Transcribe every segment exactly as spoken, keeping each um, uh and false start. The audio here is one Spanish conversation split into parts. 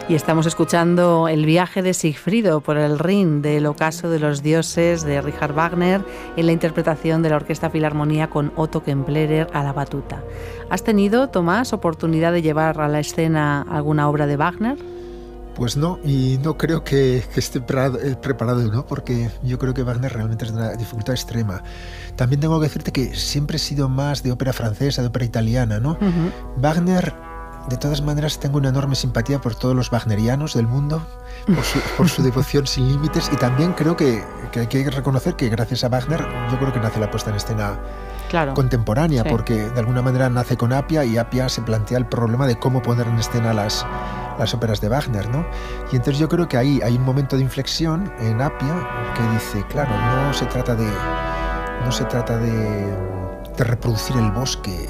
Y estamos escuchando el viaje de Sigfrido por el Rin del Ocaso de los Dioses de Richard Wagner en la interpretación de la Orquesta Filarmonía con Otto Kemplerer a la batuta. ¿Has tenido, Tomás, oportunidad de llevar a la escena alguna obra de Wagner? Pues no, y no creo que, que esté preparado, ¿no? Porque yo creo que Wagner realmente es de una dificultad extrema. También tengo que decirte que siempre he sido más de ópera francesa, de ópera italiana, ¿no? Uh-huh. Wagner, de todas maneras, tengo una enorme simpatía por todos los wagnerianos del mundo, por su, por su devoción sin límites, y también creo que, que hay que reconocer que gracias a Wagner yo creo que nace la puesta en escena claro. contemporánea, sí. porque de alguna manera nace con Appia y Appia se plantea el problema de cómo poner en escena las, las óperas de Wagner, ¿no? Y entonces yo creo que ahí hay un momento de inflexión en Appia que dice, claro, no se trata de, no se trata de, de reproducir el bosque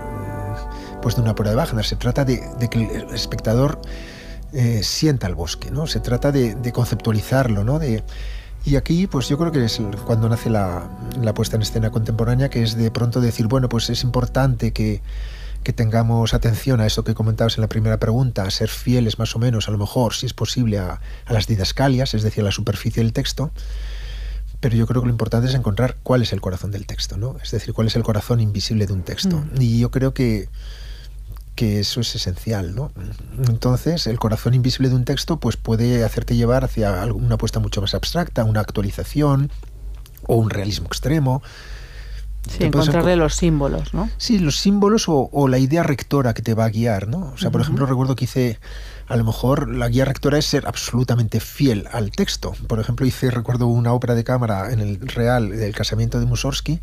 pues de una ópera de Wagner, se trata de, de que el espectador eh, sienta el bosque, ¿no? Se trata de, de conceptualizarlo, ¿no? De, y aquí, pues yo creo que es cuando nace la, la puesta en escena contemporánea, que es de pronto decir, bueno, pues es importante que, que tengamos atención a eso que comentabas en la primera pregunta, a ser fieles más o menos, a lo mejor, si es posible, a, a las didascalias, es decir, a la superficie del texto. Pero yo creo que lo importante es encontrar cuál es el corazón del texto, ¿no? Es decir, cuál es el corazón invisible de un texto. Mm. Y yo creo que que eso es esencial, ¿no? Entonces, el corazón invisible de un texto pues puede hacerte llevar hacia una apuesta mucho más abstracta, una actualización o un realismo extremo. Sí, encontrarle enco- los símbolos, ¿no? Sí, los símbolos o, o la idea rectora que te va a guiar, ¿no? O sea, por uh-huh. ejemplo, recuerdo que hice, a lo mejor la guía rectora es ser absolutamente fiel al texto. Por ejemplo, hice, recuerdo una ópera de cámara en el Real del casamiento de Mussorgsky,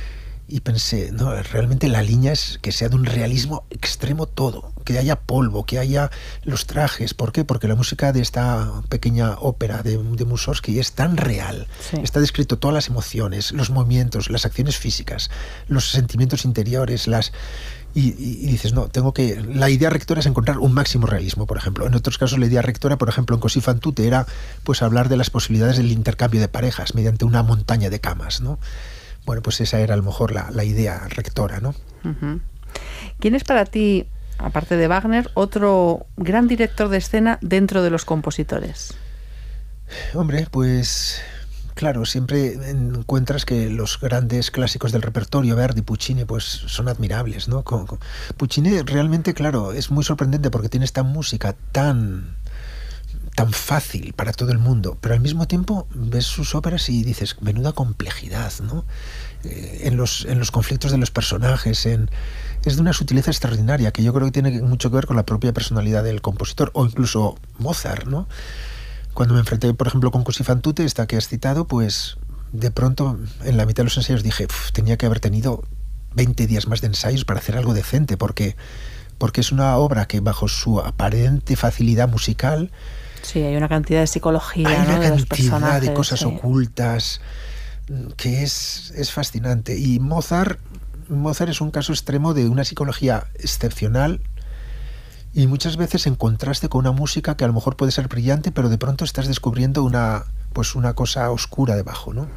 y pensé, no, realmente la línea es que sea de un realismo extremo todo, que haya polvo, que haya los trajes. ¿Por qué? Porque la música de esta pequeña ópera de, de Mussorgsky es tan real. Sí. Está descrito todas las emociones, los movimientos, las acciones físicas, los sentimientos interiores, las... Y, y, y dices, no, tengo que... La idea rectora es encontrar un máximo realismo, por ejemplo. En otros casos la idea rectora, por ejemplo, en Così fan tutte era pues hablar de las posibilidades del intercambio de parejas mediante una montaña de camas, ¿no? Bueno, pues esa era a lo mejor la, la idea rectora, ¿no? Uh-huh. ¿Quién es para ti, aparte de Wagner, otro gran director de escena dentro de los compositores? Hombre, pues claro, siempre encuentras que los grandes clásicos del repertorio, Verdi, Puccini, pues son admirables, ¿no? Con, con... Puccini realmente, claro, es muy sorprendente porque tiene esta música tan... tan fácil para todo el mundo, pero al mismo tiempo ves sus óperas y dices, menuda complejidad, ¿no? Eh, en los en los conflictos de los personajes, en es de una sutileza extraordinaria que yo creo que tiene mucho que ver con la propia personalidad del compositor, o incluso Mozart, ¿no? Cuando me enfrenté, por ejemplo, con Così fan tutte, esta que has citado, pues de pronto en la mitad de los ensayos dije, tenía que haber tenido veinte días más de ensayos para hacer algo decente, porque porque es una obra que bajo su aparente facilidad musical, sí, hay una cantidad de psicología, hay una ¿no? de los cantidad personajes, de cosas sí. ocultas que es, es fascinante. Y Mozart, Mozart es un caso extremo de una psicología excepcional y muchas veces en contraste con una música que a lo mejor puede ser brillante, pero de pronto estás descubriendo una, pues una cosa oscura debajo, ¿no?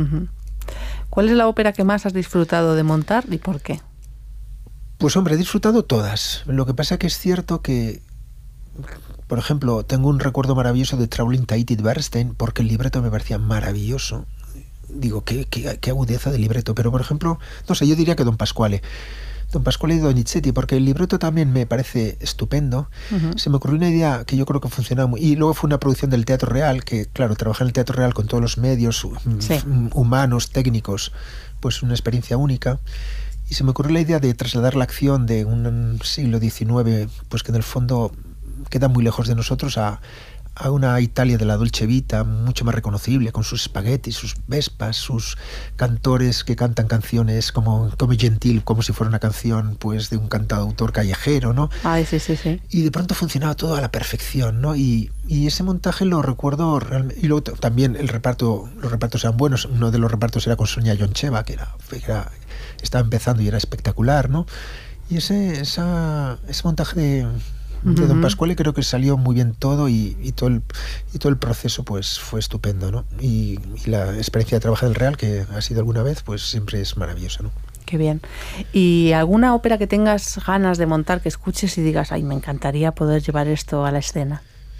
¿Cuál es la ópera que más has disfrutado de montar y por qué? Pues hombre, he disfrutado todas. Lo que pasa que es cierto que, por ejemplo, tengo un recuerdo maravilloso de Travelin' Tahiti de Bernstein, porque el libreto me parecía maravilloso. Digo, qué, qué, qué agudeza de libreto. Pero, por ejemplo, no sé, yo diría que Don Pasquale. Don Pasquale de Donizetti, porque el libreto también me parece estupendo. Uh-huh. Se me ocurrió una idea que yo creo que funcionaba muy... Y luego fue una producción del Teatro Real, que, claro, trabajar en el Teatro Real con todos los medios sí. humanos, técnicos, pues una experiencia única. Y se me ocurrió la idea de trasladar la acción de un siglo diecinueve, pues que en el fondo queda muy lejos de nosotros, a, a una Italia de la Dolce Vita, mucho más reconocible, con sus spaghetti, sus vespas, sus cantores que cantan canciones como, como Gentil, como si fuera una canción pues de un cantautor callejero, ¿no? Ay, sí, sí, sí. Y de pronto funcionaba todo a la perfección, ¿no? Y, y ese montaje lo recuerdo realmente. Y luego también el reparto, los repartos eran buenos. Uno de los repartos era con Sonia Yoncheva, que era... Que era estaba empezando y era espectacular, ¿no? Y ese esa, ese montaje de, de uh-huh. Don Pasquale creo que salió muy bien todo y, y todo el y todo el proceso pues fue estupendo, ¿no? Y, y la experiencia de trabajar en el Real, que ha sido alguna vez, pues siempre es maravillosa, ¿no? Qué bien. ¿Y alguna ópera que tengas ganas de montar, que escuches y digas, ay, me encantaría poder llevar esto a la escena?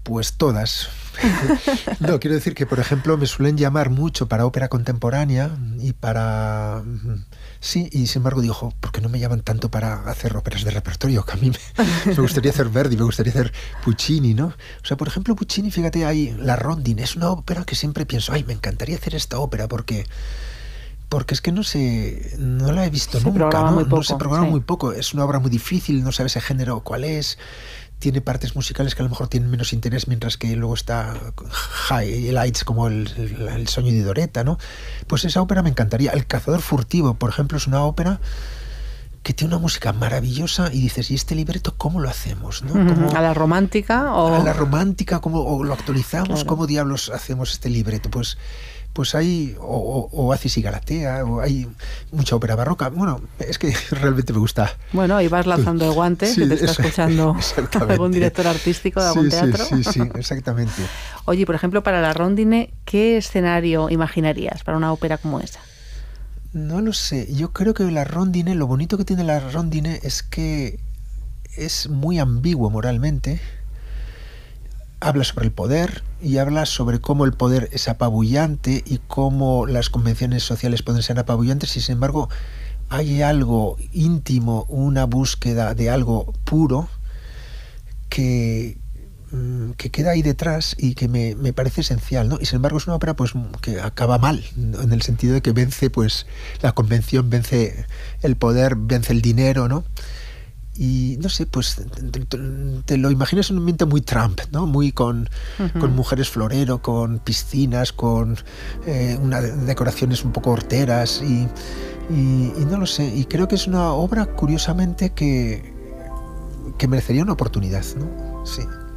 Pues todas. No, quiero decir que, por ejemplo, me suelen llamar mucho para ópera contemporánea y para... Sí, y sin embargo digo, ¿por qué no me llaman tanto para hacer óperas de repertorio? Que a mí me, me gustaría hacer Verdi, me gustaría hacer Puccini, ¿no? O sea, por ejemplo, Puccini, fíjate, hay La Rondine, es una ópera que siempre pienso, ay, me encantaría hacer esta ópera porque... Porque es que no sé, no la he visto se nunca, ¿no? Muy poco, no se programa sí. muy poco, es una obra muy difícil, no sabes el género cuál es, tiene partes musicales que a lo mejor tienen menos interés, mientras que luego está highlights como el, el, el Sogno di Doretta, ¿no? Pues esa ópera me encantaría. El Cazador Furtivo, por ejemplo, es una ópera que tiene una música maravillosa y dices, ¿y este libreto cómo lo hacemos? ¿No? ¿Cómo, ¿A la romántica? O... A la romántica, ¿cómo o lo actualizamos? Claro. ¿Cómo diablos hacemos este libreto? Pues... Pues hay o, o Oasis y Galatea, o hay mucha ópera barroca. Bueno, es que realmente me gusta. Bueno, y vas lanzando el guante, sí, que te está escuchando algún director artístico de algún sí, teatro. Sí, sí, sí, exactamente. Oye, por ejemplo, para La Rondine, ¿qué escenario imaginarías para una ópera como esa? No lo sé. Yo creo que La Rondine, lo bonito que tiene La Rondine es que es muy ambiguo moralmente. Habla sobre el poder y habla sobre cómo el poder es apabullante y cómo las convenciones sociales pueden ser apabullantes y sin embargo hay algo íntimo, una búsqueda de algo puro que, que queda ahí detrás y que me, me parece esencial, ¿no? Y sin embargo es una ópera pues que acaba mal, ¿no? En el sentido de que vence pues la convención, vence el poder, vence el dinero, ¿no? Y no sé, pues te, te, te lo imaginas en un ambiente muy Trump, ¿no? Muy con, uh-huh. con mujeres florero, con piscinas, con eh, una, decoraciones un poco horteras y, y, y no lo sé. Y creo que es una obra, curiosamente, que, que merecería una oportunidad, ¿no? Sí.